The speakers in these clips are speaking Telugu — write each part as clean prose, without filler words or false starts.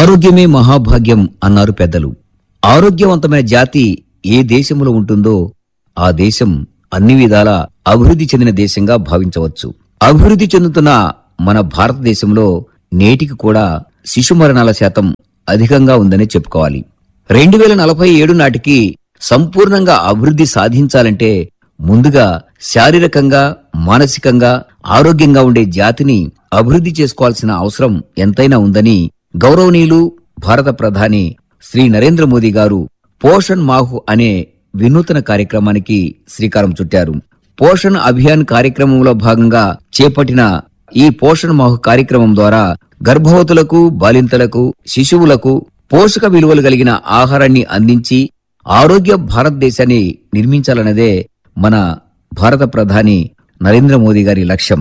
ఆరోగ్యమే మహాభాగ్యం అన్నారు పెద్దలు. ఆరోగ్యవంతమైన జాతి ఏ దేశంలో ఉంటుందో ఆ దేశం అన్ని విధాలా అభివృద్ధి చెందిన దేశంగా భావించవచ్చు. అభివృద్ధి చెందుతున్న మన భారతదేశంలో నేటికి కూడా శిశు మరణాల శాతం అధికంగా ఉందని చెప్పుకోవాలి. 2047 నాటికి సంపూర్ణంగా అభివృద్ధి సాధించాలంటే ముందుగా శారీరకంగా, మానసికంగా ఆరోగ్యంగా ఉండే జాతిని అభివృద్ధి చేసుకోవాల్సిన అవసరం ఎంతైనా ఉందని గౌరవనీయులు భారత ప్రధాని శ్రీ నరేంద్ర మోదీ గారు పోషణ్ మాహ్ అనే వినూతన కార్యక్రమానికి శ్రీకారం చుట్టారు. పోషణ్ అభియాన్ కార్యక్రమంలో భాగంగా చేపట్టిన ఈ పోషణ్ మాహ్ కార్యక్రమం ద్వారా గర్భవతులకు, బాలింతలకు, శిశువులకు పోషక విలువలు కలిగిన ఆహారాన్ని అందించి ఆరోగ్య భారతదేశాన్ని నిర్మించాలన్నదే మన భారత ప్రధాని నరేంద్ర మోదీ గారి లక్ష్యం.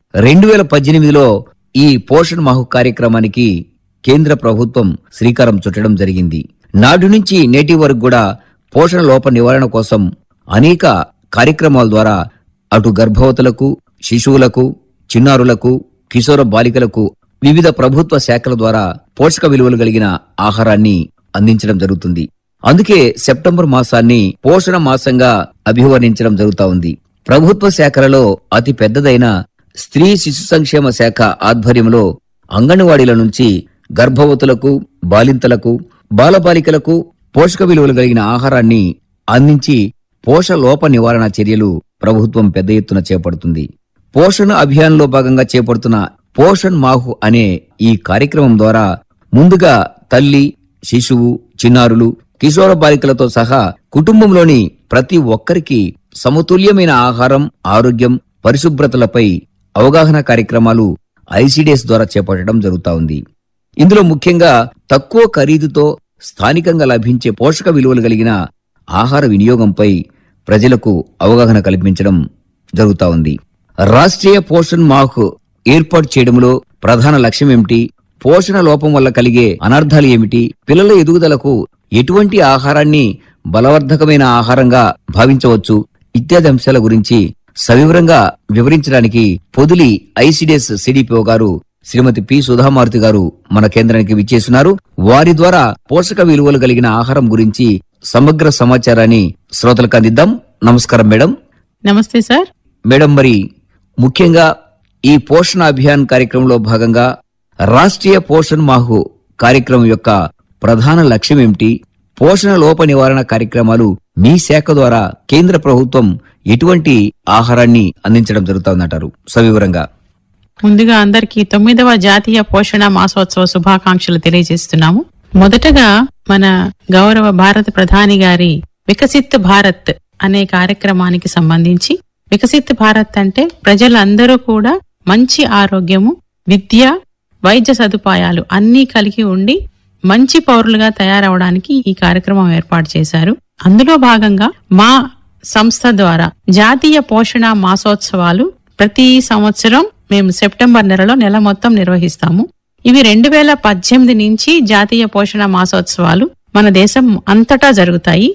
2018లో ఈ పోషణ్ మాహ్ కార్యక్రమానికి కేంద్ర ప్రభుత్వం శ్రీకారం చుట్టడం జరిగింది. నాటి నుంచి నేటి వరకు కూడా పోషణ లోప నివారణ కోసం అనేక కార్యక్రమాల ద్వారా అటు గర్భవతులకు, శిశువులకు, చిన్నారులకు, కిశోర బాలికలకు వివిధ ప్రభుత్వ శాఖల ద్వారా పోషక విలువలు కలిగిన ఆహారాన్ని అందించడం జరుగుతుంది. అందుకే సెప్టెంబర్ మాసాన్ని పోషణ మాసంగా అభివర్ణించడం జరుగుతా ఉంది. ప్రభుత్వ శాఖలలో అతి పెద్దదైన స్త్రీ శిశు సంక్షేమ శాఖ ఆధ్వర్యంలో అంగన్వాడీల నుంచి గర్భవతులకు, బాలింతలకు, బాలబాలికలకు పోషక విలువలు కలిగిన ఆహారాన్ని అందించి పోషణ లోప నివారణ చర్యలు ప్రభుత్వం పెద్ద ఎత్తున చేపడుతుంది. పోషణ అభియాన్ లో భాగంగా చేపడుతున్న పోషణ్ మాహ్ అనే ఈ కార్యక్రమం ద్వారా ముందుగా తల్లి, శిశువు, చిన్నారులు, కిశోర బాలికలతో సహా కుటుంబంలోని ప్రతి ఒక్కరికి సమతుల్యమైన ఆహారం, ఆరోగ్యం, పరిశుభ్రతలపై అవగాహన కార్యక్రమాలు ఐసిడిఎస్ ద్వారా చేపట్టడం జరుగుతా ఉంది. ఇందులో ముఖ్యంగా తక్కువ ఖరీదుతో స్థానికంగా లభించే పోషక విలువలు కలిగిన ఆహార వినియోగంపై ప్రజలకు అవగాహన కల్పించడం జరుగుతా ఉంది. రాష్ట్రీయ పోషణ్ మాహ్ ఏర్పాటు చేయడంలో ప్రధాన లక్ష్యం ఏమిటి, పోషణ లోపం వల్ల కలిగే అనర్థాలు ఏమిటి, పిల్లల ఎదుగుదలకు ఎటువంటి ఆహారాన్ని బలవర్ధకమైన ఆహారంగా భావించవచ్చు ఇత్యాది అంశాల గురించి సవివరంగా వివరించడానికి పొదిలి ఐసిడిఎస్ సిడిపిఓ గారు శ్రీమతి పి సుధామారుతి గారు మన కేంద్రానికి విచ్చేస్తున్నారు. వారి ద్వారా పోషక విలువలు కలిగిన ఆహారం గురించి సమగ్ర సమాచారాన్ని శ్రోతలకు అందిద్దాం. నమస్కారం మేడం. నమస్తే సార్. మేడం, మరి ముఖ్యంగా ఈ పోషణ అభియాన్ కార్యక్రమంలో భాగంగా రాష్ట్రీయ పోషణ్ మాహ్ కార్యక్రమం యొక్క ప్రధాన లక్ష్యం ఏమిటి, పోషణ లోప నివారణ కార్యక్రమాలు మీ శాఖ ద్వారా కేంద్ర ప్రభుత్వం ఎటువంటి ఆహారాన్ని అందించడం జరుగుతుందంటారు సవివరంగా? ముందుగా అందరికీ 9వ జాతీయ పోషణ మాసోత్సవ శుభాకాంక్షలు తెలియజేస్తున్నాము. మొదటగా మన గౌరవ భారత ప్రధాని గారి వికసిత్ భారత్ అనే కార్యక్రమానికి సంబంధించి, వికసిత్ భారత్ అంటే ప్రజలందరూ కూడా మంచి ఆరోగ్యము, విద్య, వైద్య సదుపాయాలు అన్నీ కలిగి ఉండి మంచి పౌరులుగా తయారవడానికి ఈ కార్యక్రమం ఏర్పాటు చేశారు. అందులో భాగంగా మా సంస్థ ద్వారా జాతీయ పోషణ మాసోత్సవాలు ప్రతి సంవత్సరం మేము సెప్టెంబర్ నెల మొత్తం నిర్వహిస్తాము. ఇవి 2018 నుంచి జాతీయ పోషణ మాసోత్సవాలు మన దేశం అంతటా జరుగుతాయి.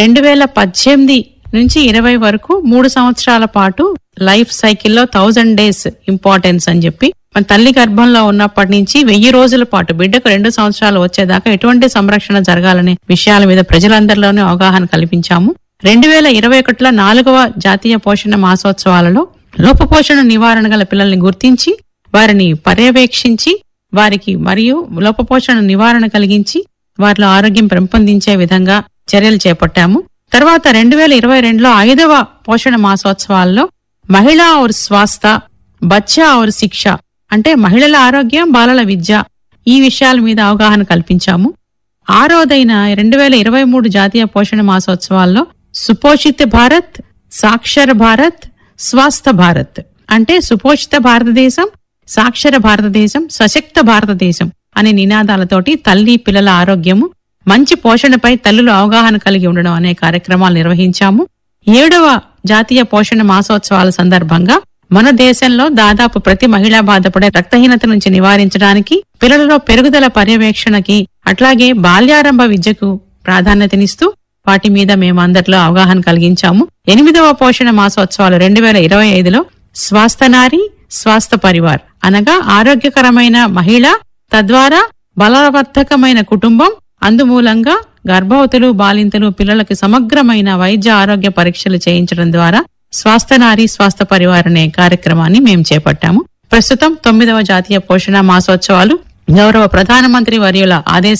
2018 నుంచి 20 వరకు 3 సంవత్సరాల పాటు లైఫ్ సైకిల్లో 1000 డేస్ ఇంపార్టెన్స్ అని చెప్పి మన తల్లి గర్భంలో ఉన్నప్పటి నుంచి 1000 రోజుల పాటు బిడ్డకు 2 సంవత్సరాలు వచ్చేదాకా ఎటువంటి సంరక్షణ జరగాలనే విషయాల మీద ప్రజలందరిలోనూ అవగాహన కల్పించాము. 2021లో 4వ జాతీయ పోషణ మాసోత్సవాలలో లోపపోషణ నివారణ గల పిల్లల్ని గుర్తించి వారిని పర్యవేక్షించి వారికి మరియు లోపపోషణ నివారణ కలిగించి వారిలో ఆరోగ్యం పెంపొందించే విధంగా చర్యలు చేపట్టాము. తర్వాత 2022లో 5వ పోషణ మాసోత్సవాల్లో మహిళా ఔర్ స్వాస్థ్య, బచ్చా ఔర్ శిక్ష అంటే మహిళల ఆరోగ్యం, బాలల విద్య ఈ విషయాల మీద అవగాహన కల్పించాము. 6వదైన 2023 జాతీయ పోషణ మాసోత్సవాల్లో సుపోషిత భారత్, సాక్షర భారత్, స్వాస్థ్య భారత్ అంటే సుపోషిత భారతదేశం, సాక్షర భారతదేశం, సశక్త భారతదేశం అనే నినాదాలతోటి తల్లి పిల్లల ఆరోగ్యము, మంచి పోషణపై తల్లులు అవగాహన కలిగి ఉండడం అనే కార్యక్రమాలు నిర్వహించాము. 7వ జాతీయ పోషణ మాసోత్సవాల సందర్భంగా మన దేశంలో దాదాపు ప్రతి మహిళ బాధపడే రక్తహీనత నుంచి నివారించడానికి, పిల్లలలో పెరుగుదల పర్యవేక్షణకి, అట్లాగే బాల్యారంభ విద్యకు ప్రాధాన్యతనిస్తూ వాటి మీద మేము అందరిలో అవగాహన కలిగించాము. 8వ పోషణ మాసోత్సవాలు 2025లో స్వాస్థ నారి, స్వాస్థ పరివార్ అనగా ఆరోగ్యకరమైన మహిళ, తద్వారా బలవర్ధకమైన కుటుంబం, అందుమూలంగా గర్భవతులు, బాలింతలు, పిల్లలకు సమగ్రమైన వైద్య ఆరోగ్య పరీక్షలు చేయించడం ద్వారా స్వాస్థ నారీ స్వాస్థ పరివార్ అనే కార్యక్రమాన్ని మేము చేపట్టాము. ప్రస్తుతం 9వ జాతీయ పోషణ మాసోత్సవాలు గౌరవ ప్రధానమంత్రి వర్యుల ఆదేశ